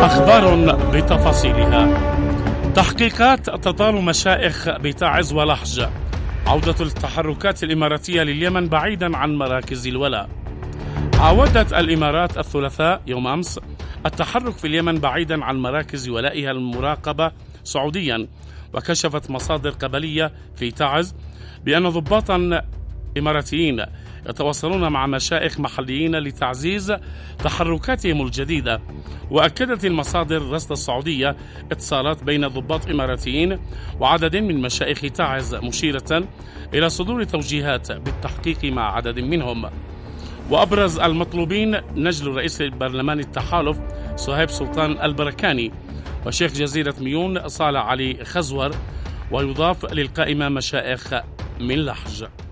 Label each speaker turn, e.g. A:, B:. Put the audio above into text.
A: أخبار بتفاصيلها. تحقيقات تطال مشائخ بتعز ولحج. عودة التحركات الإماراتية لليمن بعيدا عن مراكز الولاء. عودت الإمارات الثلاثاء يوم أمس التحرك في اليمن بعيدا عن مراكز ولائها المراقبة سعوديا، وكشفت مصادر قبلية في تعز بأن ضباطا إماراتيين يتواصلون مع مشائخ محليين لتعزيز تحركاتهم الجديدة. وأكدت المصادر رصد السعودية اتصالات بين ضباط إماراتيين وعدد من مشائخ تعز، مشيرة إلى صدور توجيهات بالتحقيق مع عدد منهم. وأبرز المطلوبين نجل رئيس برلمان التحالف صهيب سلطان البركاني وشيخ جزيرة ميون صالح علي خزور، ويضاف للقائمة مشائخ من لحج.